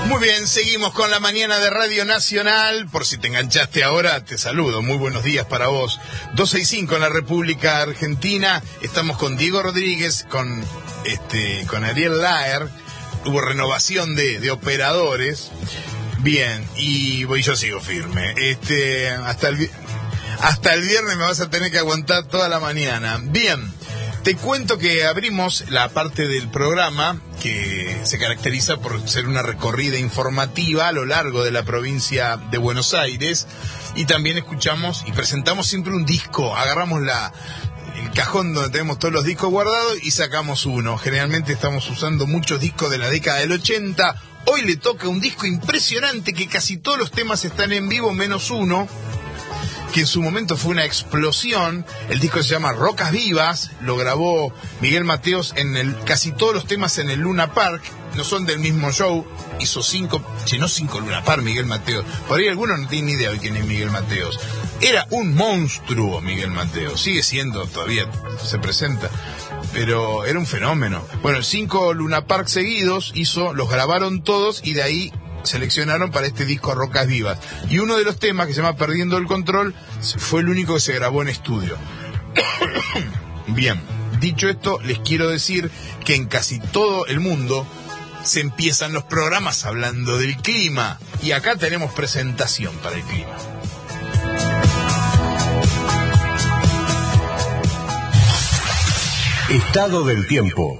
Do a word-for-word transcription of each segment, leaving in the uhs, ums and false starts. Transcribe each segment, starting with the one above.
Muy bien, seguimos con la mañana de Radio Nacional. Por si te enganchaste ahora, te saludo. Muy buenos días para vos. dos sesenta y cinco en la República Argentina. Estamos con Diego Rodríguez, con este, con Ariel Laer. Hubo renovación de, de operadores. Bien, y voy, yo sigo firme. Este, hasta el, hasta el viernes me vas a tener que aguantar toda la mañana. Bien. Te cuento que abrimos la parte del programa que se caracteriza por ser una recorrida informativa a lo largo de la provincia de Buenos Aires, y también escuchamos y presentamos siempre un disco. Agarramos la, el cajón donde tenemos todos los discos guardados y sacamos uno. Generalmente estamos usando muchos discos de la década del ochenta. Hoy le toca un disco impresionante que casi todos los temas están en vivo menos uno, que en su momento fue una explosión. El disco se llama Rocas Vivas, lo grabó Miguel Mateos en el, casi todos los temas en el Luna Park, no son del mismo show, hizo cinco, llenó cinco Luna Park Miguel Mateos, por ahí algunos no tienen ni idea de quién es Miguel Mateos. Era un monstruo Miguel Mateos, sigue siendo, todavía se presenta, pero era un fenómeno. Bueno, cinco Luna Park seguidos hizo, los grabaron todos y de ahí seleccionaron para este disco Rocas Vivas. Y uno de los temas, que se llama Perdiendo el Control, fue el único que se grabó en estudio. Bien, dicho esto, les quiero decir que en casi todo el mundo se empiezan los programas hablando del clima. Y acá tenemos presentación para el clima. Estado del tiempo.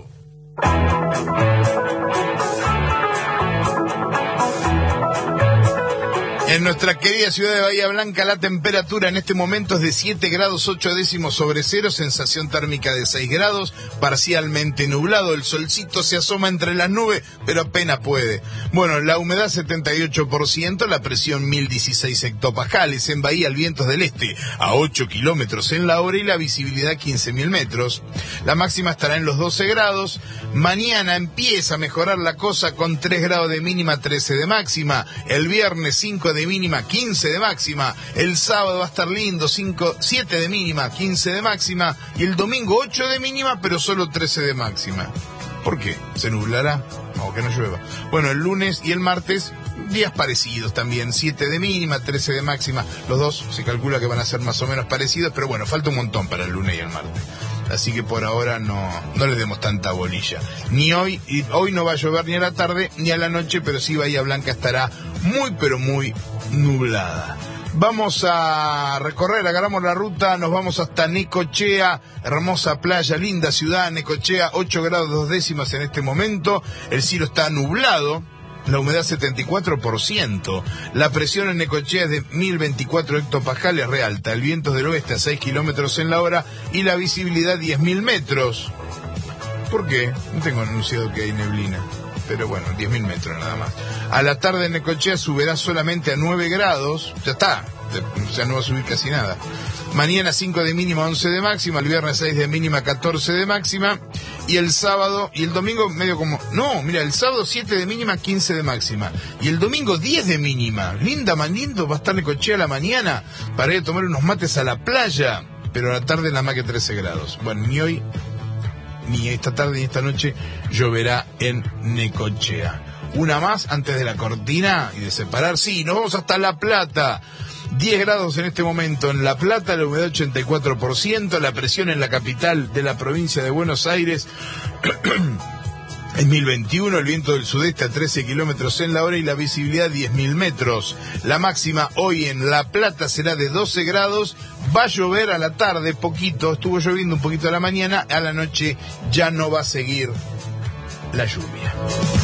En nuestra querida ciudad de Bahía Blanca, la temperatura en este momento es de siete grados ocho décimos sobre cero, sensación térmica de seis grados, parcialmente nublado, el solcito se asoma entre las nubes, pero apenas puede. Bueno, la humedad setenta y ocho por ciento, la presión mil dieciséis hectopascales, en Bahía el viento es del este a ocho kilómetros en la hora y la visibilidad quince mil metros. La máxima estará en los doce grados, mañana empieza a mejorar la cosa con tres grados de mínima, trece de máxima, el viernes cinco de mínima, quince de máxima, el sábado va a estar lindo, cinco, siete de mínima, quince de máxima, y el domingo ocho de mínima, pero solo trece de máxima. ¿Por qué? ¿Se nublará? O que no llueva. Bueno, el lunes y el martes, días parecidos también, siete de mínima, trece de máxima, los dos se calcula que van a ser más o menos parecidos, pero bueno, falta un montón para el lunes y el martes. Así que por ahora no, no le demos tanta bolilla. Ni hoy, y hoy no va a llover ni a la tarde ni a la noche, pero sí Bahía Blanca estará muy pero muy nublada. Vamos a recorrer, agarramos la ruta, nos vamos hasta Necochea, hermosa playa, linda ciudad, Necochea, ocho grados dos décimas en este momento, el cielo está nublado. La humedad setenta y cuatro por ciento, la presión en Necochea es de mil veinticuatro hectopascales, re alta, el viento es del oeste a seis kilómetros en la hora y la visibilidad diez mil metros. ¿Por qué? No tengo anunciado que hay neblina, pero bueno, diez mil metros nada más. A la tarde en Necochea subirá solamente a nueve grados, ya está, ya no va a subir casi nada. Mañana cinco de mínima, once de máxima, el viernes seis de mínima, catorce de máxima, y el sábado y el domingo medio como... No, mira, el sábado siete de mínima, quince de máxima, y el domingo diez de mínima. Linda, man lindo, va a estar Necochea a la mañana para ir a tomar unos mates a la playa, pero a la tarde nada más que trece grados. Bueno, ni hoy, ni esta tarde, ni esta noche lloverá en Necochea. Una más antes de la cortina y de separar. Sí, nos vamos hasta La Plata. diez grados en este momento en La Plata, la humedad ochenta y cuatro por ciento, la presión en la capital de la provincia de Buenos Aires es mil veintiuno, el viento del sudeste a trece kilómetros en la hora y la visibilidad diez mil metros. La máxima hoy en La Plata será de doce grados, va a llover a la tarde poquito, estuvo lloviendo un poquito a la mañana, a la noche ya no va a seguir la lluvia.